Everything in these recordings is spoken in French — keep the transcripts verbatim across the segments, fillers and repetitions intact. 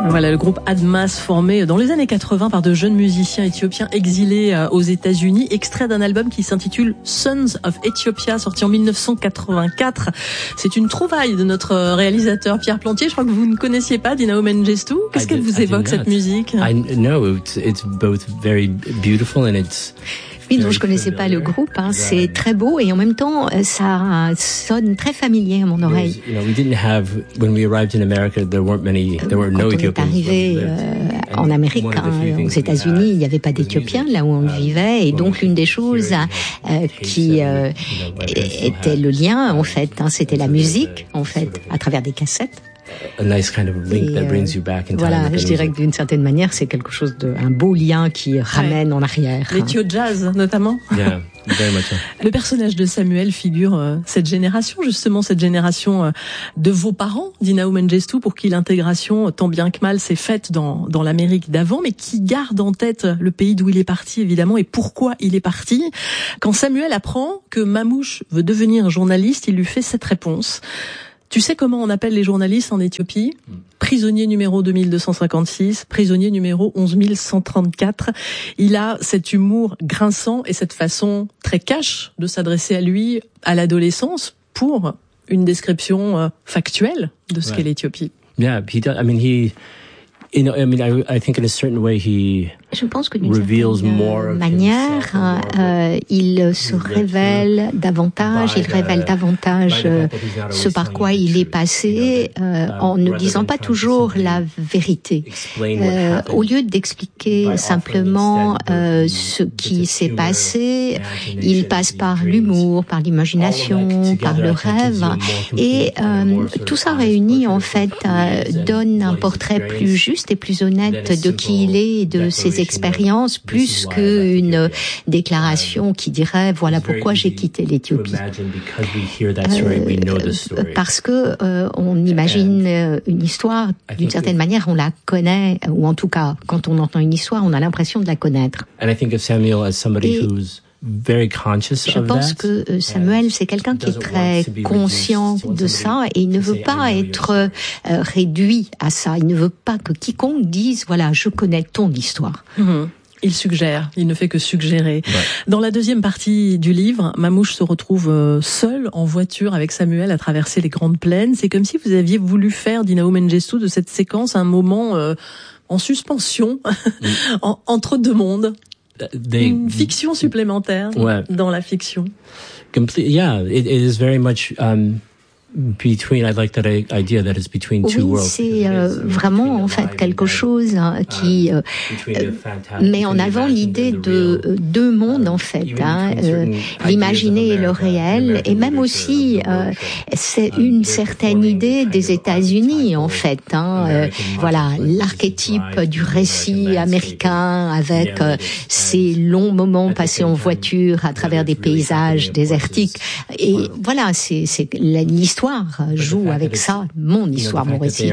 Voilà, le groupe Admas, formé dans les années quatre-vingts par de jeunes musiciens éthiopiens exilés aux États-Unis, extrait d'un album qui s'intitule Sons of Ethiopia, sorti en mille neuf cent quatre-vingt-quatre. C'est une trouvaille de notre réalisateur Pierre Plantier. Je crois que vous ne connaissiez pas Dina Mengistu. Qu'est-ce qu'elle vous évoque, cette musique? I know it's, it's both very beautiful and it's Oui, non, je connaissais pas le groupe. Hein. C'est très beau et en même temps, ça sonne très familier à mon oreille. You know, we didn't have when we arrived in America. There weren't many. There were no Ethiopians. Quand on est arrivé euh, en Amérique, hein, aux États-Unis, il n'y avait pas d'Éthiopiens là où on vivait, et donc l'une des choses euh, qui euh, était le lien, en fait, hein, c'était la musique, en fait, à travers des cassettes. A nice kind of link that brings you back in time. Voilà, je dirais que d'une certaine manière, c'est quelque chose de, un beau lien qui ramène ouais. en arrière. L'Ethio Jazz, notamment. Yeah, very much so. Le personnage de Samuel figure euh, cette génération, justement, cette génération euh, de vos parents, Dina Mengistu, pour qui l'intégration, tant bien que mal, s'est faite dans, dans l'Amérique d'avant, mais qui garde en tête le pays d'où il est parti, évidemment, et pourquoi il est parti. Quand Samuel apprend que Mamouche veut devenir journaliste, il lui fait cette réponse. Tu sais comment on appelle les journalistes en Éthiopie? Prisonnier numéro deux mille deux cent cinquante-six, prisonnier numéro onze mille cent trente-quatre. Il a cet humour grinçant et cette façon très cash de s'adresser à lui à l'adolescence pour une description factuelle de ce ouais. qu'est l'Éthiopie. Yeah, he does, I mean, he, you know, I mean, I, I think in a certain way he Je pense que d'une certaine manière, euh, il se révèle davantage, il révèle davantage euh, ce par quoi il est passé, euh, en ne disant pas toujours la vérité. Euh, au lieu d'expliquer simplement euh, ce qui s'est passé, il passe par l'humour, par l'imagination, par le rêve, et euh, tout ça réuni en fait euh, donne un portrait plus juste et plus honnête de qui il est et de ses expérience plus qu'une déclaration qui dirait voilà pourquoi j'ai quitté l'Éthiopie. Euh, parce que euh, on imagine une histoire, d'une certaine manière on la connaît, ou en tout cas quand on entend une histoire on a l'impression de la connaître. And I think of Samuel as somebody Et who's very conscious Je pense que Samuel, c'est quelqu'un qui est très conscient de ça et il ne veut pas être euh, réduit à ça. Il ne veut pas que quiconque dise, voilà, je connais ton histoire. Mmh. Il suggère, il ne fait que suggérer. Ouais. Dans la deuxième partie du livre, Mamouche se retrouve seul en voiture avec Samuel à traverser les grandes plaines. C'est comme si vous aviez voulu faire, Dina Mengistu, de cette séquence un moment euh, en suspension, mmh. en, entre deux mondes. They, une fiction supplémentaire ouais. dans la fiction. Complete, yeah, it, it is very much um, between. I like that idea that it's between two oui, worlds. C'est euh, vraiment en fait quelque chose hein, qui euh, euh, met en avant l'idée de euh, deux mondes en fait, hein, euh, l'imaginer et le réel, et même aussi euh, c'est une certaine idée des États-Unis en fait. Hein, euh, voilà, l'archétype du récit américain avec euh, ces longs moments passés en voiture à travers des paysages désertiques. Et voilà, c'est, c'est l'histoire joue avec ça, mon histoire, mon récit.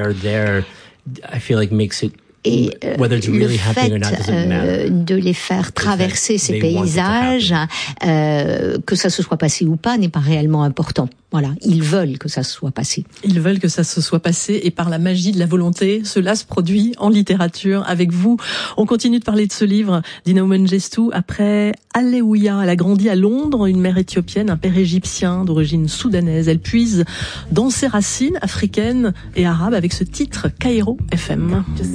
Et euh, le fait euh, de les faire traverser ces paysages, euh, que ça se soit passé ou pas, n'est pas réellement important. Voilà, ils veulent que ça se soit passé. Ils veulent que ça se soit passé, et par la magie de la volonté, cela se produit en littérature avec vous. On continue de parler de ce livre, Dina Mengistu. Après Alléluia, elle a grandi à Londres, une mère éthiopienne, un père égyptien d'origine soudanaise. Elle puise dans ses racines africaines et arabes avec ce titre, Cairo F M.